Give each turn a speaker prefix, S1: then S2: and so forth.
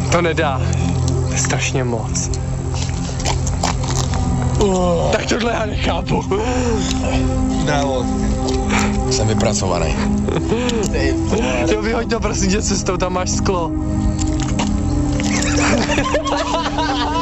S1: To nedá. To je strašně moc. Tak tohle já nechápu.
S2: Drávo. Jsem vypracovaný.
S1: Jo, vyhoď to prosím tě cestou, tam máš sklo.